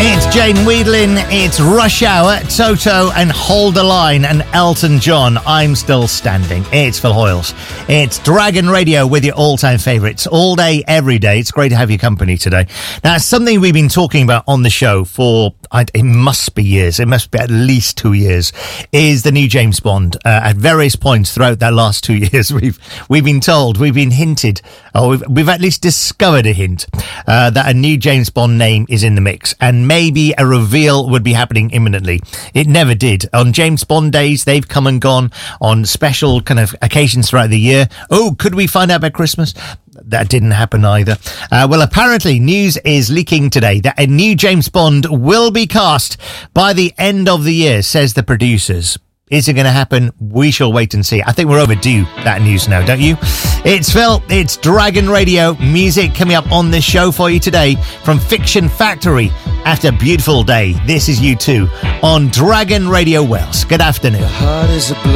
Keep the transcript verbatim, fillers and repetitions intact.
It's Jane Wiedlin, it's Rush Hour, Toto and Hold the Line, and Elton John, I'm Still Standing. It's Phil Hoyles. It's Dragon Radio with your all-time favourites, all day, every day. It's great to have your company today. Now, something we've been talking about on the show for, it must be years, it must be at least two years, is the new James Bond. Uh, at various points throughout that last two years, we've we've been told, we've been hinted, or we've, we've at least discovered a hint, uh, that a new James Bond name is in the mix, and maybe a reveal would be happening imminently. It never did. On James Bond days, they've come and gone on special kind of occasions throughout the year. Oh, could we find out by Christmas? That didn't happen either. Uh, well, apparently news is leaking today that a new James Bond will be cast by the end of the year, says the producers. Is it going to happen? We shall wait and see. I think we're overdue that news now, don't you? It's Phil. It's Dragon Radio. Music coming up on this show for you today from Fiction Factory. After a beautiful day, this is U two on Dragon Radio Wales. Good afternoon. Your heart is a blue.